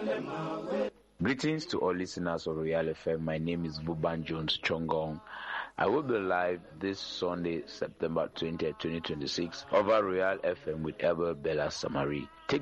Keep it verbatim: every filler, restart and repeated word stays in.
Greetings to all listeners of Royal F M. My name is Buban Jones Chongong. I will be live this Sunday, September twentieth, twenty twenty-six, over Royal F M with Abel Bella Samari. Take